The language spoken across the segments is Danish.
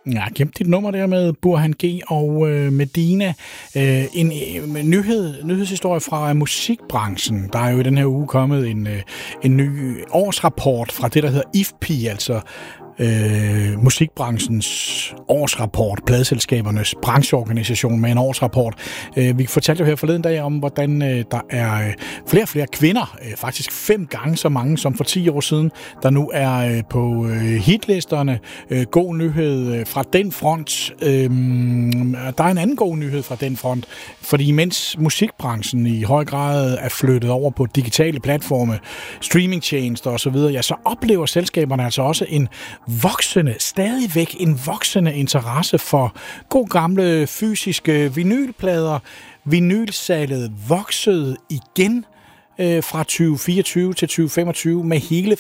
Ja, gemt dit nummer der med Burhan G og Medina. En nyhedshistorie fra musikbranchen. Der er jo i den her uge kommet en ny årsrapport fra det, der hedder IFPI, altså musikbranchens årsrapport, pladeselskabernes brancheorganisation med en årsrapport. Vi fortalte jo her forleden dag om, hvordan der er flere og flere kvinder, faktisk 5 gange så mange som for 10 år siden, der nu er på hitlisterne. God nyhed fra den front. Der er en anden god nyhed fra den front, fordi mens musikbranchen i høj grad er flyttet over på digitale platforme, streamingtjenester osv., ja, så oplever selskaberne altså også stadigvæk en voksende interesse for god gamle fysiske vinylplader. Vinylsalget voksede igen fra 2024 til 2025 med hele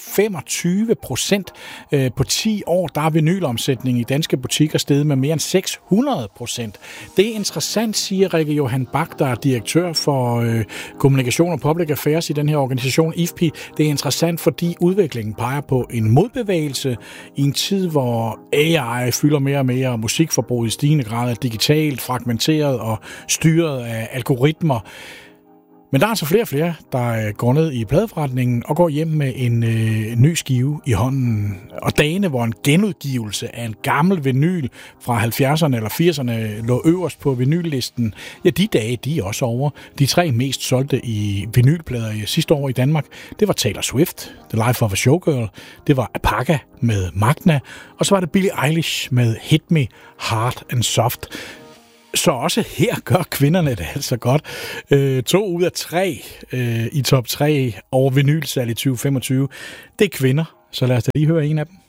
25%. På 10 år, der er vinylomsætningen i danske butikker steget med mere end 600%. Det er interessant, siger Rikke Johan Bach, der er direktør for kommunikation og public affairs i den her organisation IFPI. Det er interessant, fordi udviklingen peger på en modbevægelse i en tid, hvor AI fylder mere og mere, musikforbruget i stigende grad er digitalt, fragmenteret og styret af algoritmer. Men der er altså flere og flere, der går ned i pladeforretningen og går hjem med en ny skive i hånden. Og dagene, hvor en genudgivelse af en gammel vinyl fra 70'erne eller 80'erne lå øverst på vinyllisten, ja, de dage, de er også over. De 3 mest solgte i vinylplader sidste år i Danmark, det var Taylor Swift, The Life of a Showgirl, det var Apaka med Magna, og så var det Billie Eilish med Hit Me Hard and Soft. Så også her gør kvinderne det altså godt. 2 ud af 3 i top 3 over vinylsalg i 2025, det er kvinder. Så lad os da lige høre en af dem.